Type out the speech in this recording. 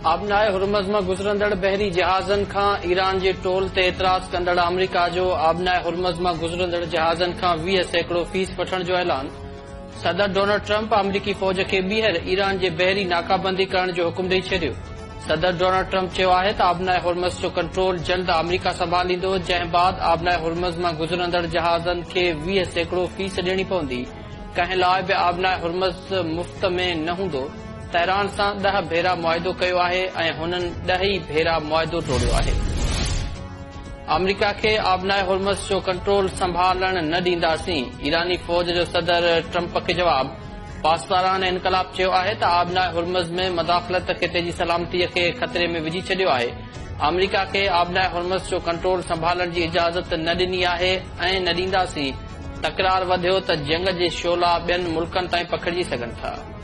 आबनाए हुरमज़ मां गुज़रंदड़ बहरी जहाज़नि खां ईरान जे टोल ते एतिराज़ कंदड़ अमरीका जो आबनाए हुरमज़ मां गुज़रंदड़ जहाज़नि खां 20% फीस वठण जो ऐलान। सदर डोनाल्ड ट्रंप अमरीकी फ़ौज खे ॿीहर ईरान जे बहरी नाकाबंदी करण जो हुकुम ॾेई छॾियो। सदर डोनाल्ड ट्रंप चयो आहे त आबनाए हुरमज़ जो कंट्रोल जल्द अमरीका संभालींदो, जंहिं बाद आबनाए हुरमज़ मां गुज़रंदड़ जहाज़नि खे 20% फीस ॾियणी पवंदी। कंहिं लाइ बि आबनाए हुरमज़ मुफ़्त में न हूंदो। तहरान सां 10 भेरा मुआहिदो कयो आहे ऐं हुननि 10 भेरा मुआहिदो तोड़ियो आहे। अमरीका खे आबनाए हुरमज़ जो कंट्रोल संभालण न ॾींदासीं, ईरानी फ़ौज जो सदर ट्रंप खे जवाब। पासदारान इनकलाब चयो आहे त आबनाए हुरमज़ में मदाख़लत ख़िते जी सलामतीअ खे ख़तरे में विझी छॾियो आहे। अमरीका खे आबनाए हुरमज़ जो कंट्रोल संभालण जी इजाज़त न ॾिनी आहे ऐं न ॾींदासीं। तकरार वधियो त जंग जे शोला ॿियनि मुल्कनि ताईं पखिड़िजी सघनि था।